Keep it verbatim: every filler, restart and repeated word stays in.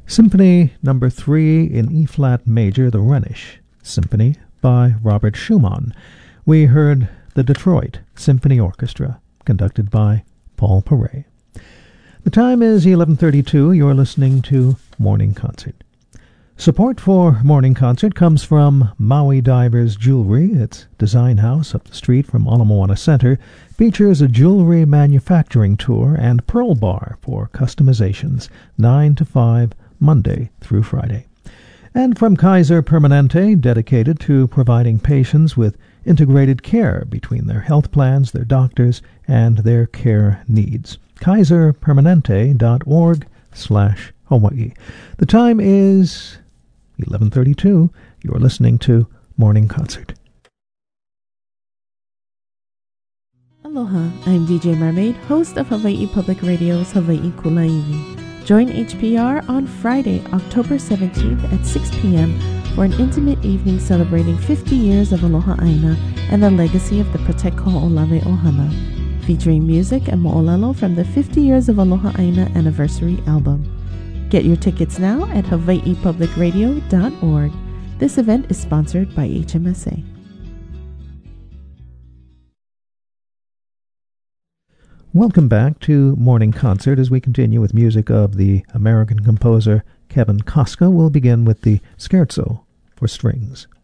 Symphony Number three in E-flat major, the Rhenish Symphony by Robert Schumann. We heard the Detroit Symphony Orchestra, conducted by Paul Paray. The time is eleven thirty-two. You're listening to Morning Concert. Support for Morning Concert comes from Maui Divers Jewelry. Its design house up the street from Ala Moana Center features a jewelry manufacturing tour and pearl bar for customizations, nine to five, Monday through Friday. And from Kaiser Permanente, dedicated to providing patients with integrated care between their health plans, their doctors, and their care needs. kaiser permanente dot org slash Hawaii. The time is eleven thirty-two. You're listening to Morning Concert. Aloha, I'm D J Mermaid, host of Hawaii Public Radio's Hawaii Kulaiwi. Join H P R on Friday, October seventeenth at six p.m. for an intimate evening celebrating fifty years of Aloha Aina and the legacy of the Protect Ho'olave Ohana, featuring music and mo'olelo from the fifty Years of Aloha Aina Anniversary album. Get your tickets now at hawaii public radio dot org. This event is sponsored by H M S A. Welcome back to Morning Concert as we continue with music of the American composer Kevin Koska. We'll begin with the Scherzo for strings.